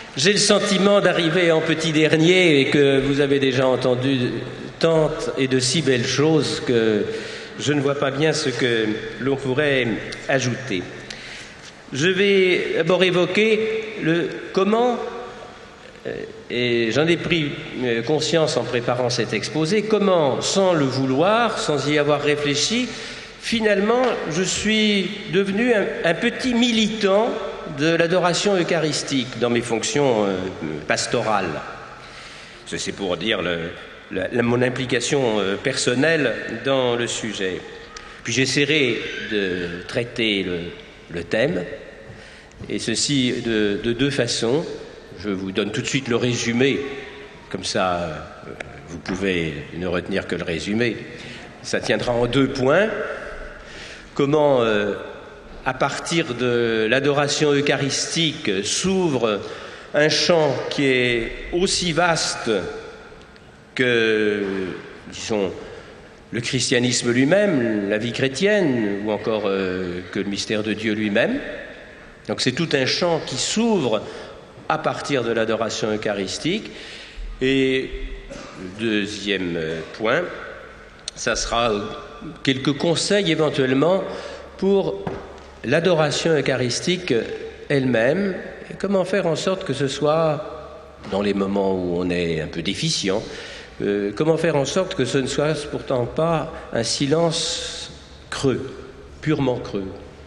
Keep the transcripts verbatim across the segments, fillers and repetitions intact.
J'ai le sentiment d'arriver en petit dernier et que vous avez déjà entendu tant et de si belles choses que je ne vois pas bien ce que l'on pourrait ajouter. Je vais d'abord évoquer le comment, et j'en ai pris conscience en préparant cet exposé, comment, sans le vouloir, sans y avoir réfléchi, finalement, je suis devenu un, un petit militant de l'adoration eucharistique dans mes fonctions euh, pastorales. C'est pour dire le, la, la, mon implication euh, personnelle dans le sujet. Puis j'essaierai de traiter le, le thème, et ceci de, de deux façons. Je vous donne tout de suite le résumé, comme ça euh, vous pouvez ne retenir que le résumé. Ça tiendra en deux points. Comment, euh, à partir de l'adoration eucharistique, s'ouvre un champ qui est aussi vaste que, disons, le christianisme lui-même, la vie chrétienne, ou encore euh, que le mystère de Dieu lui-même. Donc c'est tout un champ qui s'ouvre à partir de l'adoration eucharistique. Et le deuxième point, ça sera quelques conseils éventuellement pour l'adoration eucharistique elle-même, et comment faire en sorte que ce soit, dans les moments où on est un peu déficient, euh, comment faire en sorte que ce ne soit pourtant pas un silence creux, purement creux.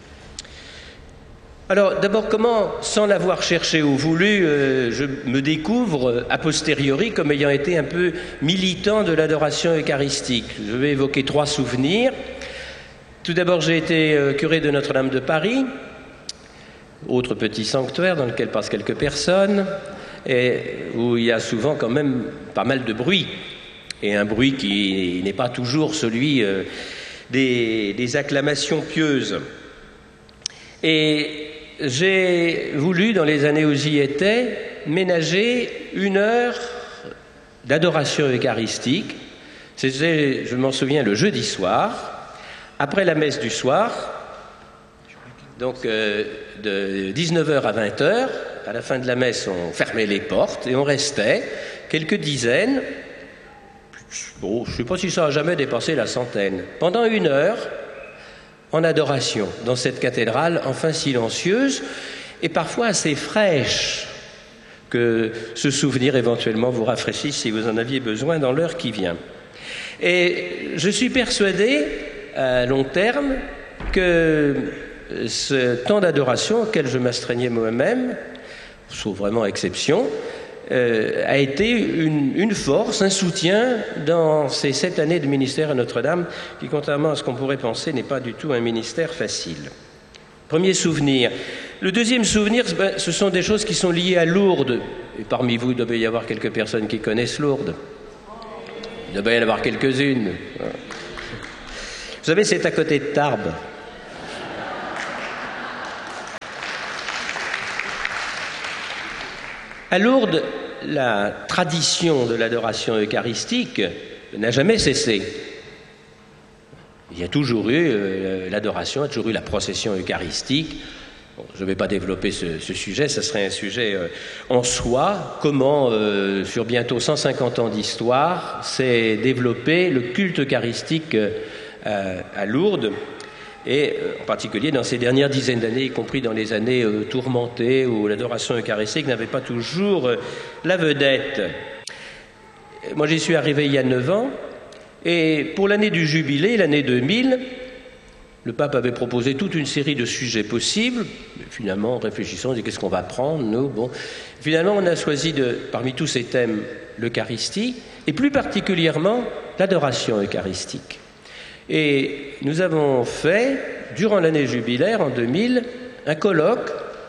Alors d'abord, comment, sans l'avoir cherché ou voulu, euh, je me découvre a posteriori comme ayant été un peu militant de l'adoration eucharistique. Je vais évoquer trois souvenirs. Tout d'abord, j'ai été euh, curé de Notre-Dame de Paris, autre petit sanctuaire dans lequel passent quelques personnes, et où il y a souvent quand même pas mal de bruit, et un bruit qui n'est pas toujours celui euh, des, des acclamations pieuses. Et j'ai voulu, dans les années où j'y étais, ménager une heure d'adoration eucharistique. C'était, je m'en souviens, le jeudi soir, après la messe du soir, donc euh, de dix-neuf heures à vingt heures. À la fin de la messe, on fermait les portes et on restait quelques dizaines, oh, je ne sais pas si ça a jamais dépassé la centaine, pendant une heure, en adoration, dans cette cathédrale enfin silencieuse et parfois assez fraîche, que ce souvenir éventuellement vous rafraîchisse si vous en aviez besoin dans l'heure qui vient. Et je suis persuadé, à long terme, que ce temps d'adoration auquel je m'astreignais moi-même, sauf vraiment exception, euh, a été une, une force, un soutien dans ces sept années de ministère à Notre-Dame, qui, contrairement à ce qu'on pourrait penser, n'est pas du tout un ministère facile. Premier souvenir. Le deuxième souvenir, ben, ce sont des choses qui sont liées à Lourdes. Et parmi vous, il doit y avoir quelques personnes qui connaissent Lourdes. Il doit y en avoir quelques-unes. Vous savez, c'est à côté de Tarbes. À Lourdes, la tradition de l'adoration eucharistique n'a jamais cessé. Il y a toujours eu euh, l'adoration, il y a toujours eu la procession eucharistique. Bon, je ne vais pas développer ce, ce sujet, ce serait un sujet euh, en soi. Comment, euh, sur bientôt cent cinquante ans d'histoire, s'est développé le culte eucharistique euh, à Lourdes, et euh, en particulier dans ces dernières dizaines d'années, y compris dans les années euh, tourmentées où l'adoration eucharistique n'avait pas toujours euh, la vedette. Moi, j'y suis arrivé il y a neuf ans, et pour l'année du jubilé, l'année deux mille, le pape avait proposé toute une série de sujets possibles. Finalement, en réfléchissant, on dit qu'est-ce qu'on va prendre, nous bon. Finalement, on a choisi, de, parmi tous ces thèmes, l'Eucharistie, et plus particulièrement l'adoration eucharistique. Et nous avons fait, durant l'année jubilaire, en deux mille, un colloque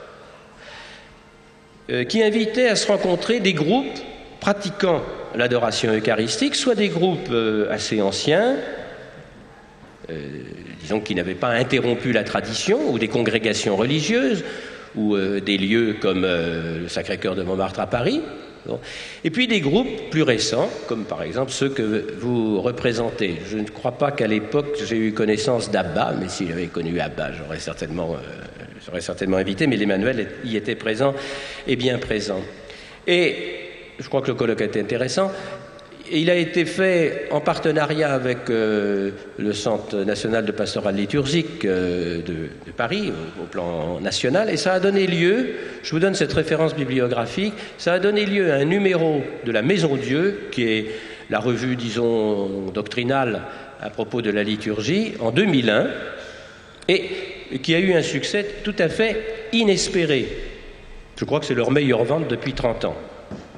euh, qui invitait à se rencontrer des groupes pratiquant l'adoration eucharistique, soit des groupes euh, assez anciens, euh, disons qui n'avaient pas interrompu la tradition, ou des congrégations religieuses, ou euh, des lieux comme euh, le Sacré-Cœur de Montmartre à Paris. Bon. Et puis des groupes plus récents, comme par exemple ceux que vous représentez. Je ne crois pas qu'à l'époque j'ai eu connaissance d'Abba, mais si j'avais connu Abba, j'aurais certainement, euh, j'aurais certainement invité, mais l'Emmanuel y était présent et bien présent. Et je crois que le colloque a été intéressant. Il a été fait en partenariat avec euh, le Centre national de pastorale liturgique euh, de, de Paris, au, au plan national, et ça a donné lieu, je vous donne cette référence bibliographique, ça a donné lieu à un numéro de la Maison Dieu, qui est la revue, disons, doctrinale à propos de la liturgie, en deux mille un, et qui a eu un succès tout à fait inespéré. Je crois que c'est leur meilleure vente depuis trente ans.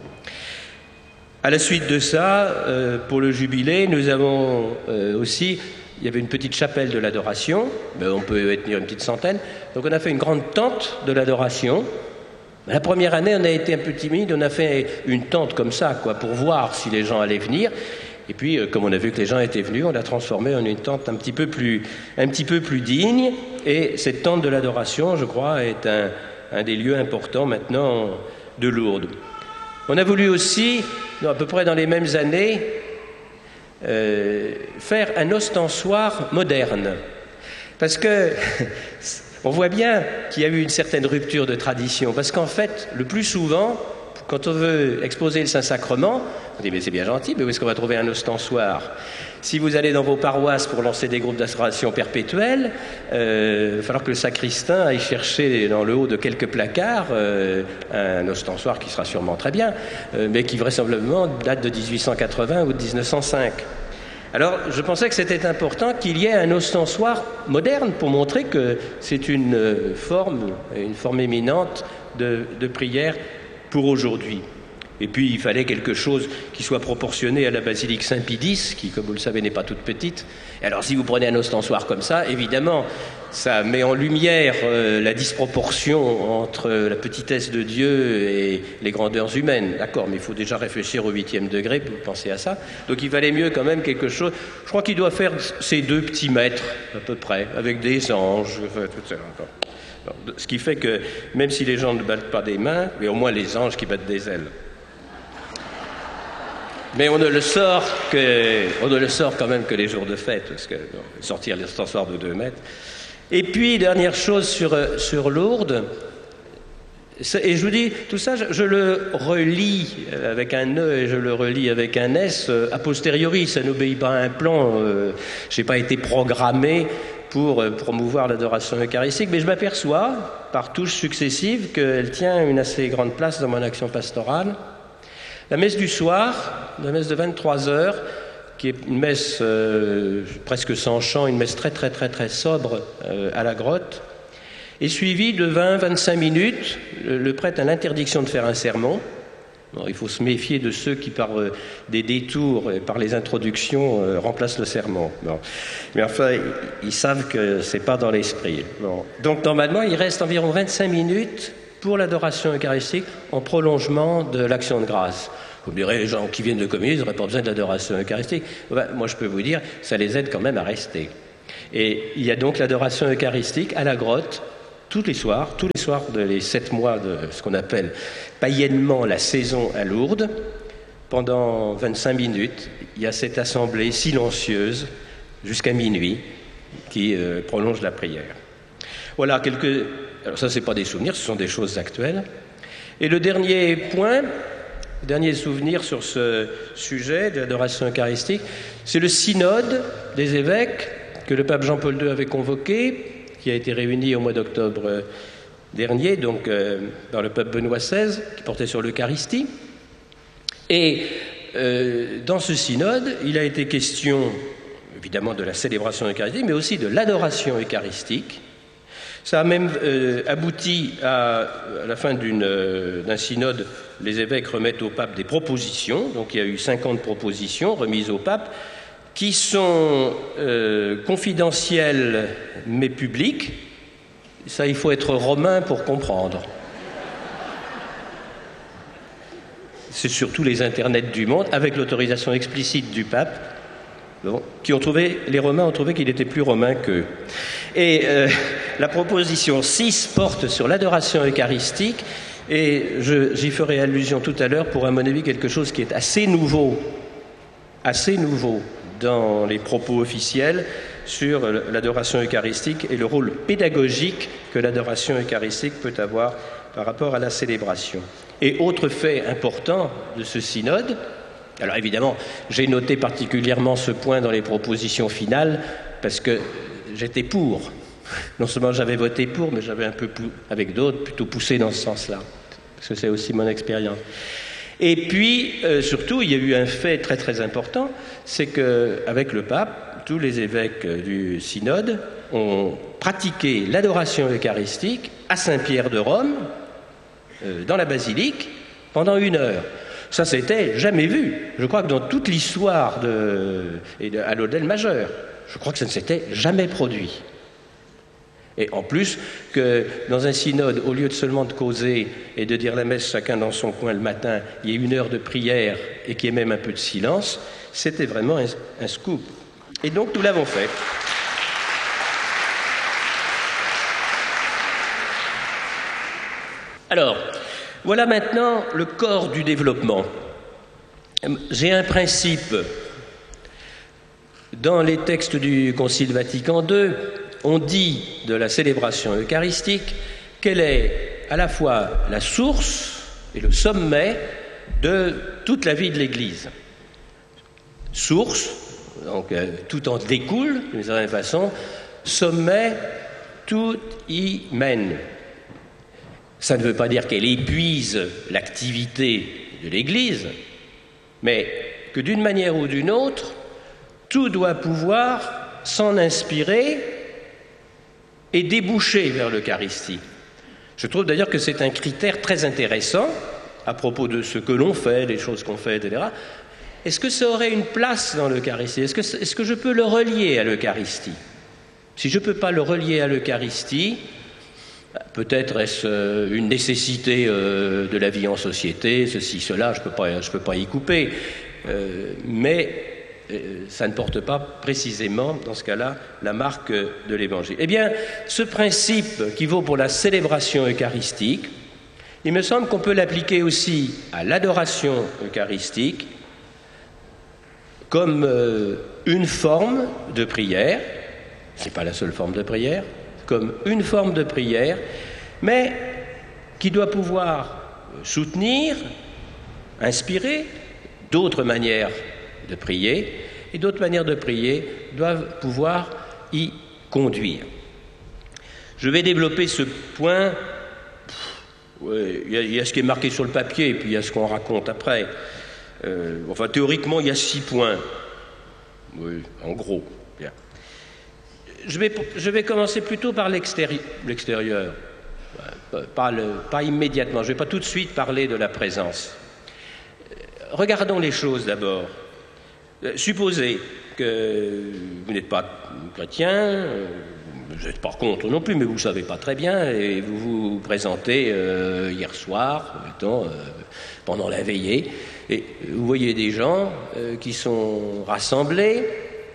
À la suite de ça, euh, pour le jubilé, nous avons euh, aussi, il y avait une petite chapelle de l'adoration, ben on peut y tenir une petite centaine, donc on a fait une grande tente de l'adoration. La première année, on a été un peu timide, on a fait une tente comme ça, quoi, pour voir si les gens allaient venir. Et puis, euh, comme on a vu que les gens étaient venus, on l'a transformée en une tente un petit peu plus, un petit peu plus digne. Et cette tente de l'adoration, je crois, est un, un des lieux importants maintenant de Lourdes. On a voulu aussi, à peu près dans les mêmes années, euh, faire un ostensoir moderne. Parce que on voit bien qu'il y a eu une certaine rupture de tradition. Parce qu'en fait, le plus souvent, quand on veut exposer le Saint-Sacrement, on dit mais c'est bien gentil, mais où est-ce qu'on va trouver un ostensoir ? Si vous allez dans vos paroisses pour lancer des groupes d'adoration perpétuelle, euh, il va falloir que le sacristain aille chercher dans le haut de quelques placards euh, un ostensoir qui sera sûrement très bien, euh, mais qui vraisemblablement date de dix-huit cent quatre-vingts ou de dix-neuf cent cinq. Alors, je pensais que c'était important qu'il y ait un ostensoir moderne pour montrer que c'est une forme, une forme éminente de, de prière pour aujourd'hui. Et puis, il fallait quelque chose qui soit proportionné à la basilique Saint-Pie-X, qui, comme vous le savez, n'est pas toute petite. Et alors, si vous prenez un ostensoir comme ça, évidemment, ça met en lumière euh, la disproportion entre la petitesse de Dieu et les grandeurs humaines. D'accord, mais il faut déjà réfléchir au huitième degré pour penser à ça. Donc, il valait mieux quand même quelque chose. Je crois qu'il doit faire ces deux petits mètres, à peu près, avec des anges, enfin, tout ça. Ce qui fait que, même si les gens ne battent pas des mains, mais au moins les anges qui battent des ailes. Mais on ne le sort que, on ne le sort quand même que les jours de fête, parce que bon, sortir l'ostensoir de deux mètres. Et puis, dernière chose sur, sur Lourdes, et je vous dis, tout ça, je, je le relis avec un E et je le relis avec un S a posteriori, ça n'obéit pas à un plan, euh, je n'ai pas été programmé pour promouvoir l'adoration eucharistique, mais je m'aperçois, par touches successives, qu'elle tient une assez grande place dans mon action pastorale. La messe du soir, la messe de vingt-trois heures, qui est une messe euh, presque sans chant, une messe très très très très sobre euh, à la grotte, est suivie de vingt à vingt-cinq minutes. Le, le prêtre a l'interdiction de faire un sermon. Alors, il faut se méfier de ceux qui, par euh, des détours et par les introductions, euh, remplacent le sermon. Bon. Mais enfin, ils, ils savent que c'est pas dans l'esprit. Bon. Donc, normalement, il reste environ vingt-cinq minutes pour l'adoration eucharistique en prolongement de l'action de grâce. Vous me direz, les gens qui viennent de communier, ils n'auraient pas besoin de l'adoration eucharistique. Ben, moi, je peux vous dire, ça les aide quand même à rester. Et il y a donc l'adoration eucharistique à la grotte, tous les soirs, tous les soirs de les sept mois de ce qu'on appelle païennement la saison à Lourdes. Pendant vingt-cinq minutes, il y a cette assemblée silencieuse jusqu'à minuit qui euh, prolonge la prière. Voilà quelques... Alors ça, ce n'est pas des souvenirs, ce sont des choses actuelles. Et le dernier point, le dernier souvenir sur ce sujet de l'adoration eucharistique, c'est le synode des évêques que le pape Jean-Paul deux avait convoqué, qui a été réuni au mois d'octobre dernier, donc euh, par le pape Benoît seize, qui portait sur l'Eucharistie. Et euh, dans ce synode, il a été question, évidemment, de la célébration eucharistique, mais aussi de l'adoration eucharistique. Ça a même euh, abouti à, à la fin d'une, euh, d'un synode, les évêques remettent au pape des propositions, donc il y a eu cinquante propositions remises au pape, qui sont euh, confidentielles mais publiques. Ça, il faut être romain pour comprendre. C'est sur tous les internets du monde, avec l'autorisation explicite du pape, bon, qui ont trouvé, les Romains ont trouvé qu'il était plus romain qu'eux. Et euh, la proposition six porte sur l'adoration eucharistique, et je, j'y ferai allusion tout à l'heure pour, à mon avis, quelque chose qui est assez nouveau, assez nouveau dans les propos officiels sur l'adoration eucharistique et le rôle pédagogique que l'adoration eucharistique peut avoir par rapport à la célébration. Et autre fait important de ce synode, alors évidemment, j'ai noté particulièrement ce point dans les propositions finales, parce que j'étais pour. Non seulement j'avais voté pour, mais j'avais un peu, avec d'autres, plutôt poussé dans ce sens-là, parce que c'est aussi mon expérience. Et puis, euh, surtout, il y a eu un fait très très important, c'est qu'avec le pape, tous les évêques du synode ont pratiqué l'adoration eucharistique à Saint-Pierre de Rome, euh, dans la basilique, pendant une heure. Ça, c'était jamais vu. Je crois que dans toute l'histoire de, et de, à l'hôtel majeur, je crois que ça ne s'était jamais produit. Et en plus, que dans un synode, au lieu de seulement de causer et de dire la messe chacun dans son coin le matin, il y ait une heure de prière et qu'il y ait même un peu de silence, c'était vraiment un, un scoop. Et donc, nous l'avons fait. Alors, voilà maintenant le corps du développement. J'ai un principe. Dans les textes du Concile Vatican deux, on dit de la célébration eucharistique qu'elle est à la fois la source et le sommet de toute la vie de l'Église. Source, donc euh, tout en découle d'une certaine façon, sommet, tout y mène. Ça ne veut pas dire qu'elle épuise l'activité de l'Église, mais que d'une manière ou d'une autre, tout doit pouvoir s'en inspirer et déboucher vers l'Eucharistie. Je trouve d'ailleurs que c'est un critère très intéressant à propos de ce que l'on fait, les choses qu'on fait, et cetera. Est-ce que ça aurait une place dans l'Eucharistie ? Est-ce que, est-ce que je peux le relier à l'Eucharistie ? Si je ne peux pas le relier à l'Eucharistie, peut-être est-ce une nécessité euh, de la vie en société, ceci, cela, je ne peux pas, je peux pas y couper, euh, mais euh, ça ne porte pas précisément, dans ce cas-là, la marque de l'Évangile. Eh bien, ce principe qui vaut pour la célébration eucharistique, il me semble qu'on peut l'appliquer aussi à l'adoration eucharistique comme euh, une forme de prière, ce n'est pas la seule forme de prière, comme une forme de prière, mais qui doit pouvoir soutenir, inspirer d'autres manières de prier, et d'autres manières de prier doivent pouvoir y conduire. Je vais développer ce point. Ouais, il y a, il y a ce qui est marqué sur le papier, et puis il y a ce qu'on raconte après. Euh, enfin, théoriquement, il y a six points. Oui, en gros. Bien. Je vais, je vais commencer plutôt par l'extéri- l'extérieur, pas, le, pas immédiatement. Je ne vais pas tout de suite parler de la présence. Regardons les choses d'abord. Supposez que vous n'êtes pas chrétien, vous n'êtes pas contre non plus, mais vous ne savez pas très bien, et vous vous présentez euh, hier soir, mettons, euh, pendant la veillée, et vous voyez des gens euh, qui sont rassemblés,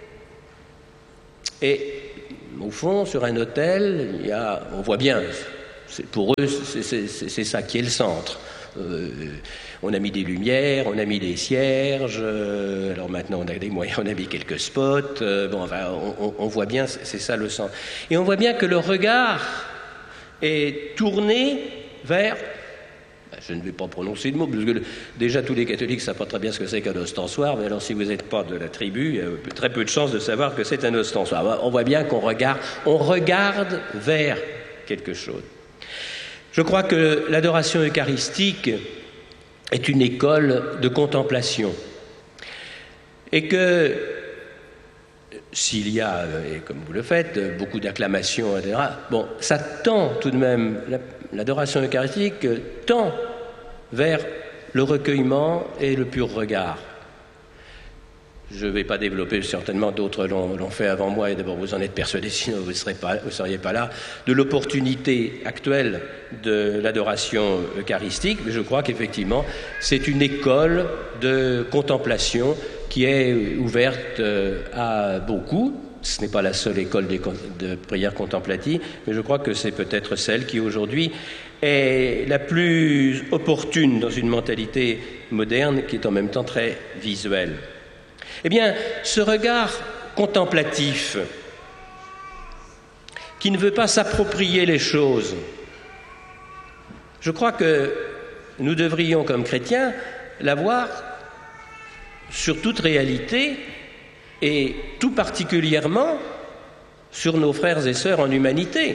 et au fond, sur un autel, il y a, on voit bien, c'est, pour eux, c'est, c'est, c'est ça qui est le centre. Euh, on a mis des lumières, on a mis des cierges, euh, alors maintenant on a des moyens, on a mis quelques spots, euh, bon, enfin, on, on voit bien, c'est, c'est ça le centre. Et on voit bien que le regard est tourné vers, ben, je ne vais pas prononcer de mots, parce que déjà tous les catholiques ne savent pas très bien ce que c'est qu'un ostensoir, mais alors si vous n'êtes pas de la tribu, il y a très peu de chances de savoir que c'est un ostensoir. On voit bien qu'on regarde, on regarde vers quelque chose. Je crois que l'adoration eucharistique est une école de contemplation et que s'il y a, et comme vous le faites, beaucoup d'acclamations, et cetera, bon, ça tend tout de même, l'adoration eucharistique tend vers le recueillement et le pur regard. Je ne vais pas développer, certainement d'autres l'ont, l'ont fait avant moi, et d'abord vous en êtes persuadés, sinon vous ne serez pas, vous seriez pas là, de l'opportunité actuelle de l'adoration eucharistique, mais je crois qu'effectivement, c'est une école de contemplation qui est ouverte à beaucoup. Ce n'est pas la seule école de, de prière contemplative, mais je crois que c'est peut-être celle qui aujourd'hui est la plus opportune dans une mentalité moderne qui est en même temps très visuelle. Eh bien, ce regard contemplatif, qui ne veut pas s'approprier les choses, Je crois que nous devrions, comme chrétiens, l'avoir sur toute réalité et tout particulièrement sur nos frères et sœurs en humanité.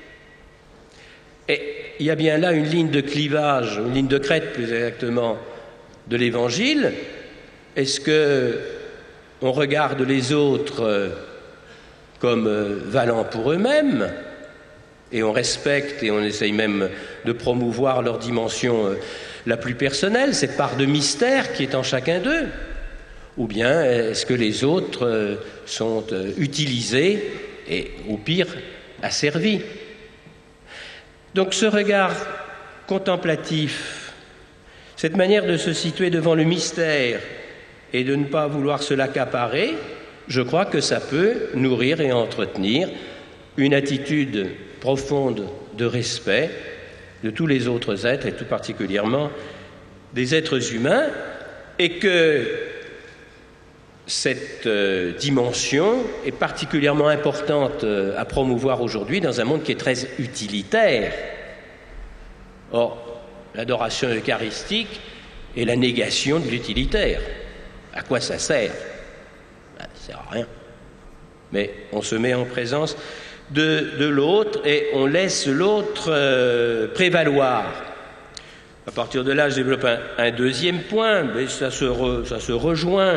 Et il y a bien là une ligne de clivage, une ligne de crête plus exactement, de l'Évangile. Est-ce que on regarde les autres comme valant pour eux-mêmes et on respecte et on essaye même de promouvoir leur dimension la plus personnelle, cette part de mystère qui est en chacun d'eux? Ou bien est-ce que les autres sont utilisés et au pire asservis? Donc ce regard contemplatif, cette manière de se situer devant le mystère et de ne pas vouloir se l'accaparer, je crois que ça peut nourrir et entretenir une attitude profonde de respect de tous les autres êtres, et tout particulièrement des êtres humains, et que cette euh, dimension est particulièrement importante euh, à promouvoir aujourd'hui dans un monde qui est très utilitaire. Or, l'adoration eucharistique est la négation de l'utilitaire. À quoi ça sert? Ben, ça sert à rien. Mais on se met en présence de, de l'autre et on laisse l'autre euh, prévaloir. À partir de là, je développe un, un deuxième point, mais ça se, re, ça se rejoint.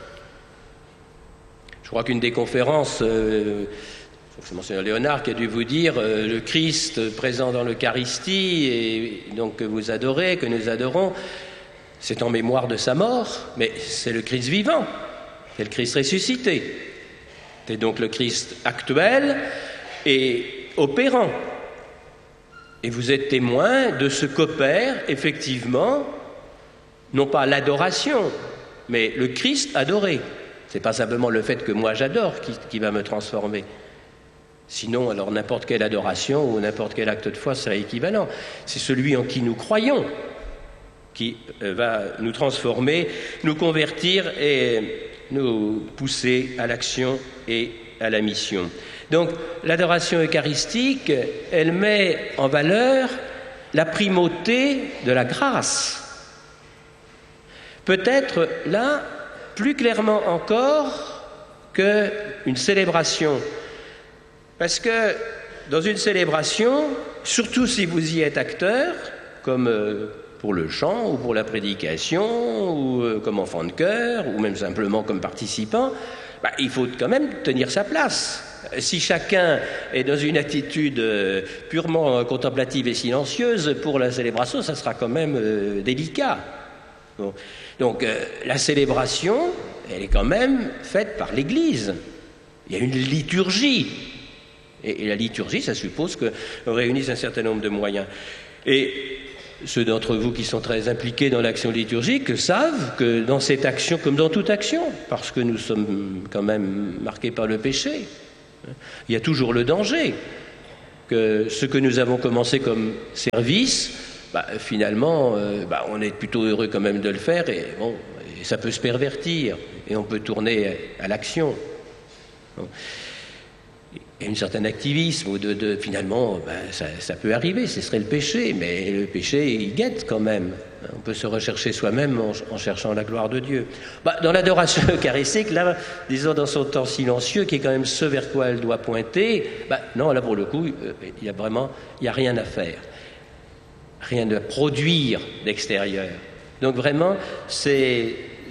Je crois qu'une des conférences, euh, c'est Monseigneur Léonard qui a dû vous dire euh, le Christ présent dans l'Eucharistie, et donc que vous adorez, que nous adorons, c'est en mémoire de sa mort, mais c'est le Christ vivant, c'est le Christ ressuscité. C'est donc le Christ actuel et opérant. Et vous êtes témoin de ce qu'opère effectivement, non pas l'adoration, mais le Christ adoré. Ce n'est pas simplement le fait que moi j'adore qui, qui va me transformer. Sinon, alors n'importe quelle adoration ou n'importe quel acte de foi serait équivalent. C'est celui en qui nous croyons qui va nous transformer, nous convertir et nous pousser à l'action et à la mission. Donc, l'adoration eucharistique, elle met en valeur la primauté de la grâce. Peut-être là, plus clairement encore qu'une célébration. Parce que dans une célébration, surtout si vous y êtes acteur, comme pour le chant ou pour la prédication, ou comme enfant de chœur, ou même simplement comme participant, bah, il faut quand même tenir sa place. Si chacun est dans une attitude purement contemplative et silencieuse, pour la célébration, ça sera quand même euh, délicat. Bon. Donc euh, la célébration, elle est quand même faite par l'Église. Il y a une liturgie. Et, et la liturgie, ça suppose qu'on réunisse un certain nombre de moyens. Et ceux d'entre vous qui sont très impliqués dans l'action liturgique savent que dans cette action, comme dans toute action, parce que nous sommes quand même marqués par le péché, il y a toujours le danger que ce que nous avons commencé comme service, bah, finalement, euh, bah, on est plutôt heureux quand même de le faire, et, bon, et ça peut se pervertir, et on peut tourner à l'action. Bon. Il y a un certain activisme, où de, de, finalement, ben, ça, ça peut arriver, ce serait le péché, mais le péché, il guette quand même. On peut se rechercher soi-même en, en cherchant la gloire de Dieu. Bah, dans l'adoration eucharistique, là, disons dans son temps silencieux, qui est quand même ce vers quoi elle doit pointer, bah, non, là pour le coup, il y a vraiment, il n'y a rien à faire. Rien à produire d'extérieur. Donc vraiment, c'est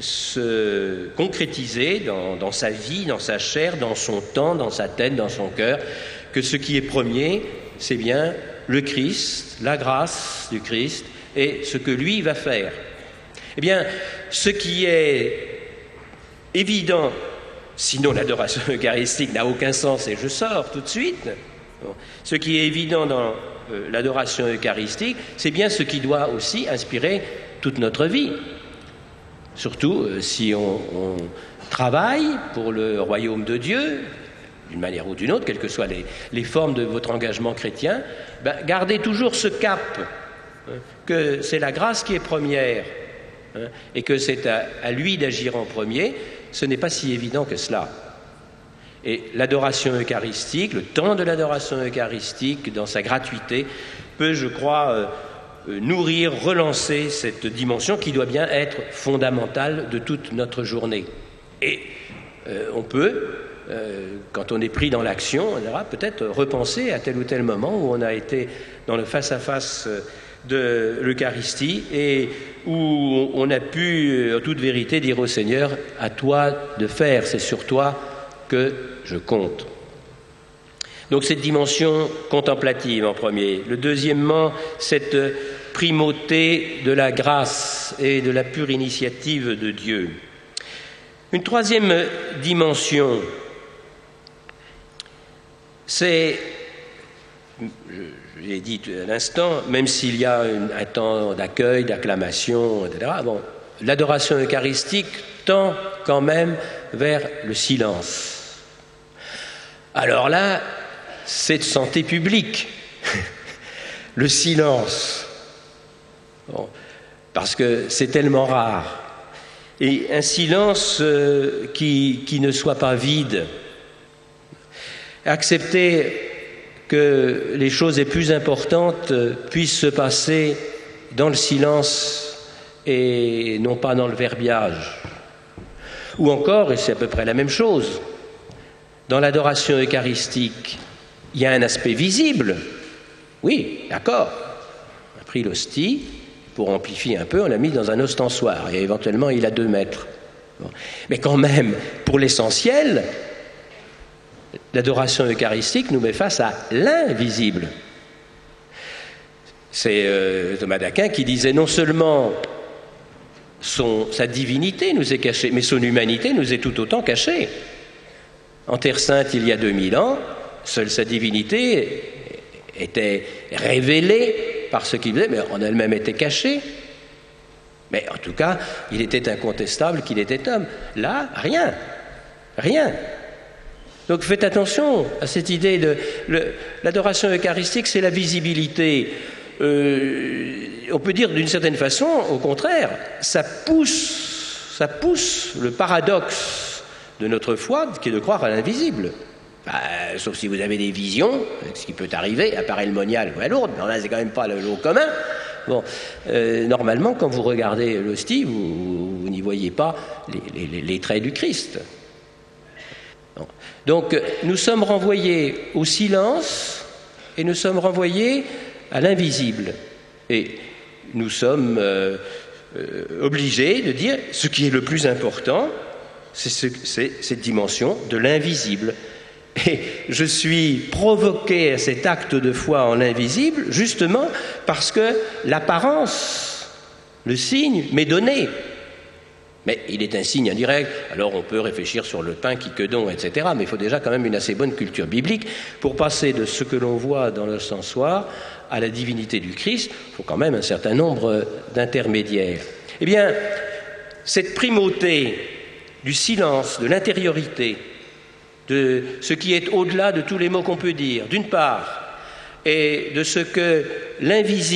se concrétiser dans, dans sa vie, dans sa chair, dans son temps, dans sa tête, dans son cœur, que ce qui est premier, c'est bien le Christ, la grâce du Christ et ce que lui va faire. Eh bien, ce qui est évident, sinon l'adoration eucharistique n'a aucun sens et je sors tout de suite, bon, ce qui est évident dans euh, l'adoration eucharistique, c'est bien ce qui doit aussi inspirer toute notre vie. Surtout euh, si on, on travaille pour le royaume de Dieu, d'une manière ou d'une autre, quelles que soient les, les formes de votre engagement chrétien, ben, gardez toujours ce cap, hein, que c'est la grâce qui est première, hein, et que c'est à, à lui d'agir en premier. Ce n'est pas si évident que cela. Et l'adoration eucharistique, le temps de l'adoration eucharistique, dans sa gratuité, peut, je crois, euh, euh, nourrir, relancer cette dimension qui doit bien être fondamentale de toute notre journée. Et euh, on peut, euh, quand on est pris dans l'action, on ira peut-être repenser à tel ou tel moment où on a été dans le face-à-face de l'Eucharistie et où on a pu, en toute vérité, dire au Seigneur, à toi de faire, c'est sur toi que je compte. Donc cette dimension contemplative en premier. Le deuxièmement, cette primauté de la grâce et de la pure initiative de Dieu. Une troisième dimension, c'est, je l'ai dit à l'instant, même s'il y a un temps d'accueil, d'acclamation, et cetera, bon, l'adoration eucharistique tend quand même vers le silence. Alors là, c'est de santé publique, le silence, bon, parce que c'est tellement rare. Et un silence euh, qui, qui ne soit pas vide. Accepter que les choses les plus importantes puissent se passer dans le silence et non pas dans le verbiage. Ou encore, et c'est à peu près la même chose, dans l'adoration eucharistique, il y a un aspect visible. Oui, d'accord. On a pris l'hostie, pour amplifier un peu, on l'a mis dans un ostensoir, et éventuellement il a deux mètres. Bon. Mais quand même, pour l'essentiel, l'adoration eucharistique nous met face à l'invisible. C'est euh, Thomas d'Aquin qui disait non seulement son, sa divinité nous est cachée, mais son humanité nous est tout autant cachée. En Terre Sainte, il y a deux mille ans, seule sa divinité était révélée par ce qu'il faisait, mais en elle-même était cachée. Mais en tout cas, il était incontestable qu'il était homme. Là, rien. Rien. Donc faites attention à cette idée de... Le, l'adoration eucharistique, c'est la visibilité. Euh, on peut dire d'une certaine façon, au contraire, ça pousse, ça pousse le paradoxe de notre foi, qui est de croire à l'invisible. Bah, sauf si vous avez des visions, ce qui peut arriver, à part le monial ou à Lourdes, mais là c'est quand même pas le lot commun. Bon, euh, normalement, quand vous regardez l'hostie, vous, vous, vous n'y voyez pas les, les, les traits du Christ. Bon. Donc, nous sommes renvoyés au silence et nous sommes renvoyés à l'invisible. Et nous sommes euh, euh, obligés de dire ce qui est le plus important, c'est, ce, c'est cette dimension de l'invisible. Et je suis provoqué à cet acte de foi en l'invisible justement parce que l'apparence, le signe m'est donné. Mais il est un signe indirect, alors on peut réfléchir sur le pain qui que don, et cetera. Mais il faut déjà quand même une assez bonne culture biblique pour passer de ce que l'on voit dans le l'ostensoir à la divinité du Christ. Il faut quand même un certain nombre d'intermédiaires. Eh bien, cette primauté du silence, de l'intériorité, de ce qui est au-delà de tous les mots qu'on peut dire, d'une part, et de ce que l'invisible